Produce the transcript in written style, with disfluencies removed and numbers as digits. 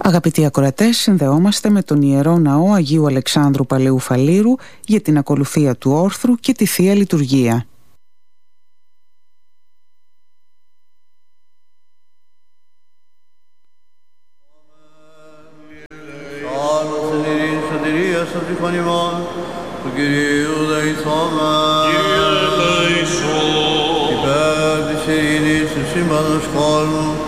Αγαπητοί ακροατές, συνδεόμαστε με τον Ιερό Ναό Αγίου Αλεξάνδρου Παλαιού Φαλήρου για την ακολουθία του όρθρου και τη Θεία Λειτουργία. Υπέρ της ειρήνης του σύμπαντος κόσμου